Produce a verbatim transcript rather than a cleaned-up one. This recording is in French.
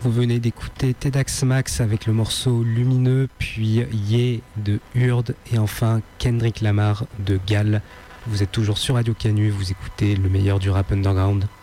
Vous venez d'écouter Tedax Max avec le morceau Lumineux, puis Ye de Hurd et enfin Kendrick Lamar de Gal. Vous êtes toujours sur Radio Canu, vous écoutez le meilleur du rap underground.